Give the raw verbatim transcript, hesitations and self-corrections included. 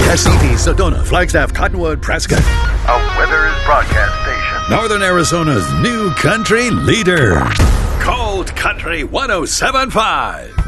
Casitas, Sedona, Flagstaff, Cottonwood, Prescott. A Weathers broadcast station. Northern Arizona's new country leader. Cold Country one oh seven point five.